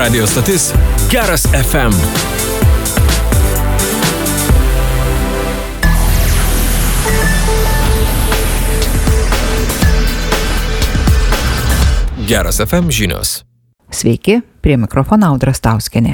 Radio stotis Geras FM. Geras FM žinios. Sveiki, prie mikrofono Audra Stauskienė.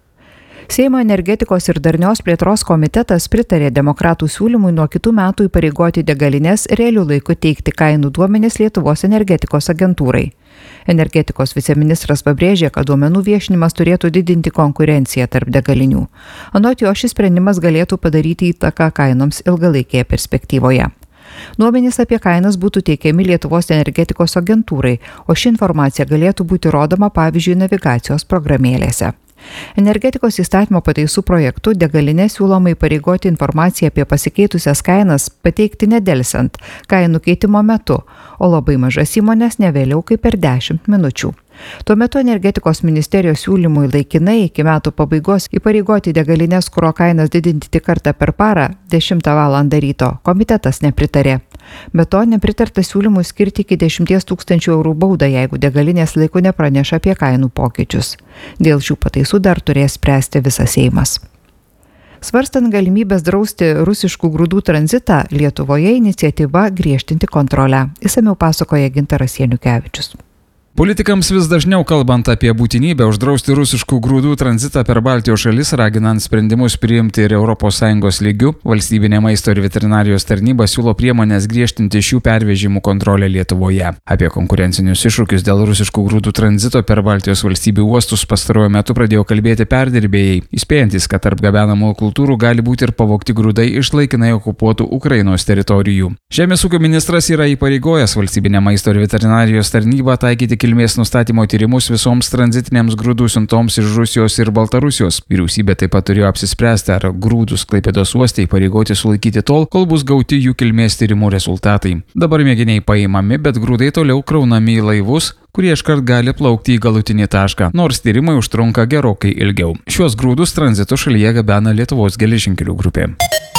Seimo energetikos ir darnios plėtros komitetas pritarė demokratų siūlymui nuo kitų metų įpareigoti degalines realių laikų teikti kainų duomenis Lietuvos energetikos agentūrai. Energetikos viceministras pabrėžė, kad duomenų viešinimas turėtų didinti konkurenciją tarp degalinių. Anot jo, šis sprendimas galėtų padaryti įtaką kainoms ilgalaikėje perspektyvoje. Duomenys apie kainas būtų teikiami Lietuvos energetikos agentūrai, o ši informacija galėtų būti rodoma pavyzdžiui navigacijos programėlėse. Energetikos įstatymo pataisų projektu degalinė siūloma įpareigoti informaciją apie pasikeitusias kainas pateikti nedelsiant kainų keitimo metu, o labai mažas įmonės ne vėliau kaip per 10 minučių. Tuo metu energetikos ministerijos siūlymui laikinai iki metų pabaigos įpareigoti degalinės kuro kainas didinti tik kartą per parą 10 val. Ryto komitetas nepritarė. Be to nepritarta siūlymui skirti iki 10 000 eurų baudą, jeigu degalinės laiku nepraneša apie kainų pokyčius. Dėl šių pataisų dar turės spręsti visas Seimas. Svarstant galimybės drausti rusiškų grūdų tranzitą, Lietuvoje iniciatyva griežtinti kontrolę. Išsamiau pasakoja Gintaras Janukevičius. Politikams vis dažniau kalbant apie būtinybę uždrausti rusiškų grūdų tranzitą per Baltijos šalis, raginant sprendimus priimti ir ES lygių, Valstybinė maisto ir veterinarijos tarnyba siūlo priemonės griežtinti šių pervežimų kontrolę Lietuvoje. Apie konkurencinius iššūkius dėl rusiškų grūdų tranzito per Baltijos valstybių uostus pastaruoju metu pradėjo kalbėti perdirbėjai, įspėjantis, kad tarp gabenamų kultūrų gali būti ir pavogti grūdai iš laikinai okupuotų Ukrainos teritorijų. Žemės ūkio ministras yra įpareigojęs Valstybinę maisto ir veterinarijos tarnybą taikyti kilmės nustatymo tyrimus visoms tranzitinėms grūdų siuntoms iš Rusijos ir Baltarusijos. Vyriausybė taip pat turėjo apsispręsti, ar grūdus Klaipėdos uoste įpareigoti sulaikyti tol, kol bus gauti jų kilmės tyrimų rezultatai. Dabar mėginiai paimami, bet grūdai toliau kraunami į laivus, kurie iškart gali plaukti į galutinį tašką, nors tyrimai užtrunka gerokai ilgiau. Šiuos grūdus tranzitu šalyje gabena Lietuvos geležinkelių grupė.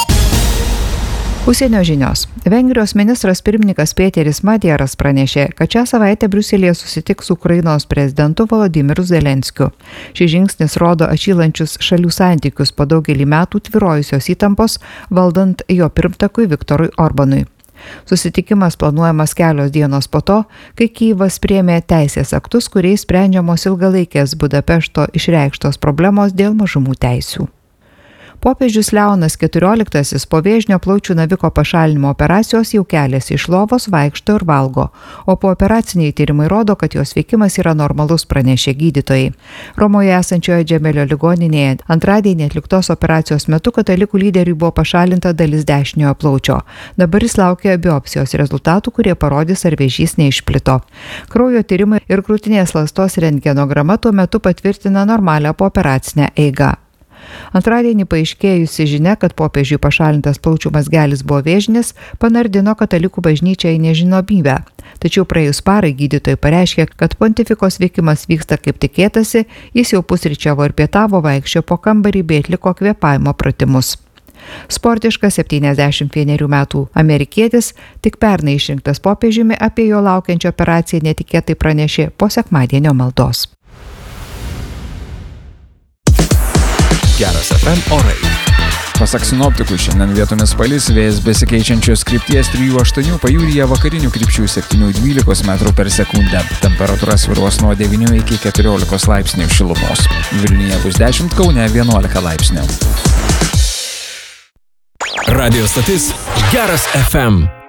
Užsienio žinios. Vengrijos ministras pirmininkas Peteris Madjaras pranešė, kad šią savaitę Briuselyje susitiks su Ukrainos prezidentu Volodymyru Zelenskiu. Šis žingsnis rodo atšylančius šalių santykius po daugelį metų tvyrojusios įtampos valdant jo pirmtakui Viktorui Orbanui. Susitikimas planuojamas kelios dienos po to, kai Kyjivas priėmė teisės aktus, kuriais sprendžiamos ilgalaikės Budapešto išreikštos problemos dėl mažumų teisių. Popiežius Leonas XIV po vėžinio plaučių naviko pašalinimo operacijos jau keliasi iš lovos, vaikšto ir valgo, o po operaciniai tyrimai rodo, kad jos veikimas yra normalus, pranešė gydytojai. Romoje esančioje Džemelio ligoninėje antradienį atliktos operacijos metu katalikų lyderiui buvo pašalinta dalis dešiniojo plaučio. Dabar jis laukia biopsijos rezultatų, kurie parodys, ar vėžys neišplito. Kraujo tyrimai ir krūtinės ląstos rentgenograma tuo metu patvirtina normalią pooperacinę eigą. Antradienį paaiškėjusi žinia, kad popiežiui pašalintas plaučių mazgelis buvo vėžinis, panardino katalikų bažnyčią į nežinomybę. Tačiau praėjus parai gydytojai pareiškė, kad pontifikos veikimas vyksta kaip tikėtasi, jis jau pusryčiavo ir pietavo, vaikščiojo po kambarį bei atliko kvėpavimo pratimus. Sportiškas 71 metų amerikietis tik pernai išrinktas popiežiumi apie jo laukiančią operaciją netikėtai pranešė po sekmadienio maldos. Geras FM orai. Pasak sinoptikų, šiandien vietomis palis, vėjas besikeičiančios krypties 3-8, pajūryje vakarinių krypčių 7-12 metrų per sekundę. Temperatūra svyruos nuo 9 iki 14 laipsnių šilumos. Vilniuje bus 10, Kaune 11 laipsnių. Radio stotis Geras FM.